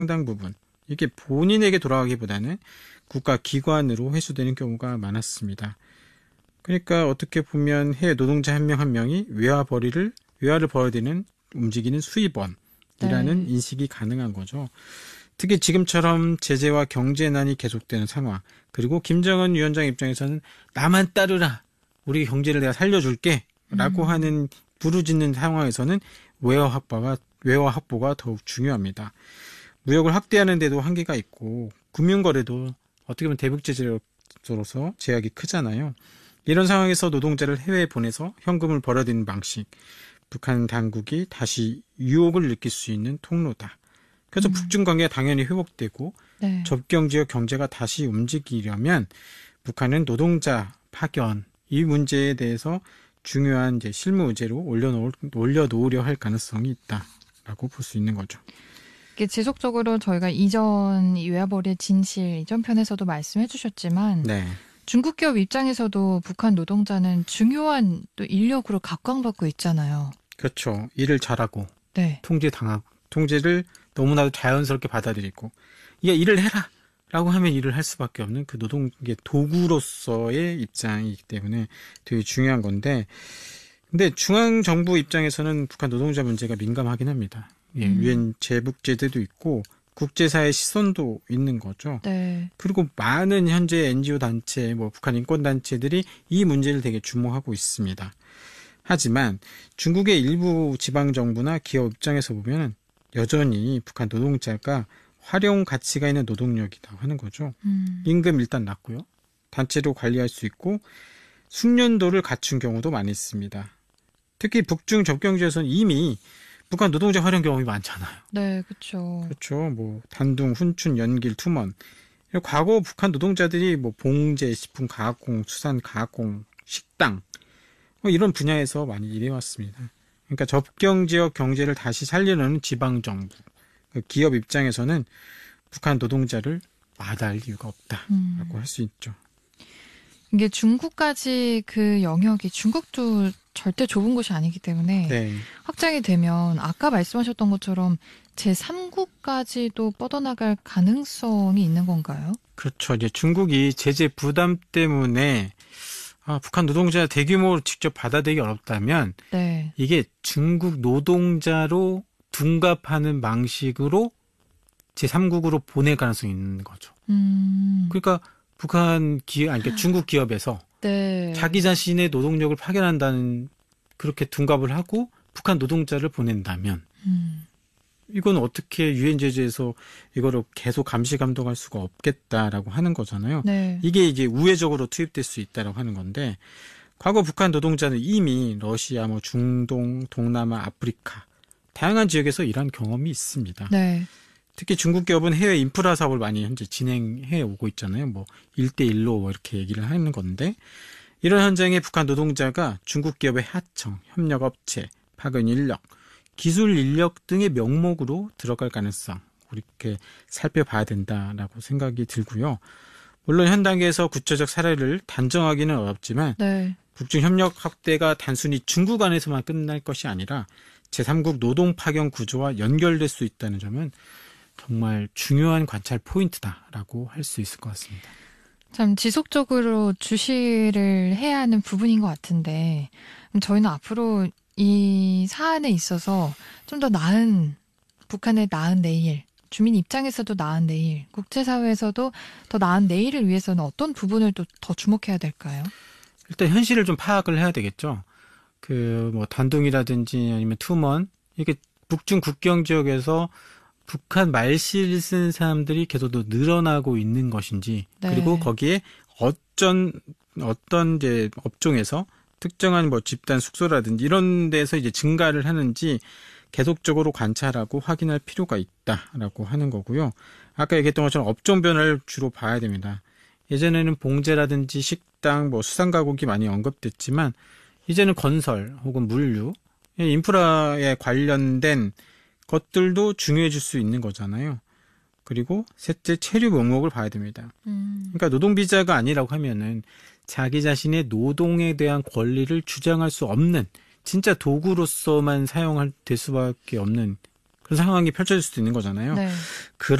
상당 부분 이게 본인에게 돌아가기보다는 국가 기관으로 회수되는 경우가 많았습니다. 그러니까 어떻게 보면 해외 노동자 한 명 한 명이 외화를 벌어야 되는 움직이는 수입원이라는 인식이 가능한 거죠. 특히 지금처럼 제재와 경제난이 계속되는 상황, 그리고 김정은 위원장 입장에서는 나만 따르라, 우리 경제를 내가 살려줄게 라고 하는 부르짖는 상황에서는 외화 확보가 더욱 중요합니다. 무역을 확대하는 데도 한계가 있고 금융거래도 어떻게 보면 대북 제재로서 제약이 크잖아요. 이런 상황에서 노동자를 해외에 보내서 현금을 벌어들이는 방식, 북한 당국이 다시 유혹을 느낄 수 있는 통로다. 그래서 북중 관계가 당연히 회복되고 네. 접경지역 경제가 다시 움직이려면 북한은 노동자 파견 이 문제에 대해서 중요한 이제 실무 의제로 올려놓으려 할 가능성이 있다라고 볼 수 있는 거죠. 이게 지속적으로 저희가 이전 외화벌이의 진실 이전 편에서도 말씀해 주셨지만 네. 중국 기업 입장에서도 북한 노동자는 중요한 또 인력으로 각광받고 있잖아요. 그렇죠. 일을 잘하고 네. 통제를 너무나도 자연스럽게 받아들이고 이게 일을 해라 라고 하면 일을 할 수밖에 없는 그 노동의 도구로서의 입장이기 때문에 되게 중요한 건데, 근데 중앙정부 입장에서는 북한 노동자 문제가 민감하긴 합니다. 예, 유엔 제북제도도 있고 국제사회 시선도 있는 거죠. 네. 그리고 많은 현재 NGO 단체, 북한 인권단체들이 이 문제를 되게 주목하고 있습니다. 하지만 중국의 일부 지방정부나 기업 입장에서 보면 여전히 북한 노동자가 활용 가치가 있는 노동력이라고 하는 거죠. 임금 일단 낮고요. 단체로 관리할 수 있고 숙련도를 갖춘 경우도 많이 있습니다. 특히 북중 접경지에서는 이미 북한 노동자 활용 경험이 많잖아요. 네, 그렇죠. 그렇죠. 단둥, 훈춘, 연길, 투먼. 과거 북한 노동자들이 봉제, 식품 가공, 수산 가공, 식당 이런 분야에서 많이 일해왔습니다. 그러니까 접경지역 경제를 다시 살리려는 지방정부, 기업 입장에서는 북한 노동자를 마다할 이유가 없다라고 할 수 있죠. 이게 중국까지 그 영역이 중국도 절대 좁은 곳이 아니기 때문에 네. 확장이 되면 아까 말씀하셨던 것처럼 제3국까지도 뻗어나갈 가능성이 있는 건가요? 그렇죠. 이제 중국이 제재 부담 때문에 북한 노동자 대규모로 직접 받아들이기 어렵다면 네. 이게 중국 노동자로 둔갑하는 방식으로 제3국으로 보낼 가능성이 있는 거죠. 그러니까 그러니까 중국 기업에서 네. 자기 자신의 노동력을 파견한다는 그렇게 둔갑을 하고 북한 노동자를 보낸다면 이건 어떻게 유엔 제재에서 이거를 계속 감시 감독할 수가 없겠다라고 하는 거잖아요. 네. 이게 이제 우회적으로 투입될 수 있다라고 하는 건데 과거 북한 노동자는 이미 러시아, 중동, 동남아, 아프리카 다양한 지역에서 일한 경험이 있습니다. 네. 특히 중국 기업은 해외 인프라 사업을 많이 현재 진행해 오고 있잖아요. 1대1로 이렇게 얘기를 하는 건데 이런 현장에 북한 노동자가 중국 기업의 하청, 협력업체, 파견 인력, 기술 인력 등의 명목으로 들어갈 가능성 이렇게 살펴봐야 된다라고 생각이 들고요. 물론 현 단계에서 구체적 사례를 단정하기는 어렵지만 네. 북중 협력 확대가 단순히 중국 안에서만 끝날 것이 아니라 제3국 노동 파견 구조와 연결될 수 있다는 점은 정말 중요한 관찰 포인트다라고 할 수 있을 것 같습니다. 참 지속적으로 주시를 해야 하는 부분인 것 같은데 저희는 앞으로 이 사안에 있어서 좀 더 나은 북한의 나은 내일, 주민 입장에서도 나은 내일, 국제사회에서도 더 나은 내일을 위해서는 어떤 부분을 또 더 주목해야 될까요? 일단 현실을 좀 파악을 해야 되겠죠. 단둥이라든지 아니면 투먼 이게 북중 국경 지역에서 북한 말씨를 쓰는 사람들이 계속 더 늘어나고 있는 것인지 네. 그리고 거기에 어떤 이제 업종에서 특정한 집단 숙소라든지 이런 데서 이제 증가를 하는지 계속적으로 관찰하고 확인할 필요가 있다라고 하는 거고요. 아까 얘기했던 것처럼 업종 변화를 주로 봐야 됩니다. 예전에는 봉제라든지 식당, 수산 가공이 많이 언급됐지만 이제는 건설 혹은 물류, 인프라에 관련된 것들도 중요해질 수 있는 거잖아요. 그리고 셋째, 체류 명목을 봐야 됩니다. 그러니까 노동비자가 아니라고 하면은 자기 자신의 노동에 대한 권리를 주장할 수 없는 진짜 도구로서만 될 수밖에 없는 그런 상황이 펼쳐질 수도 있는 거잖아요. 네.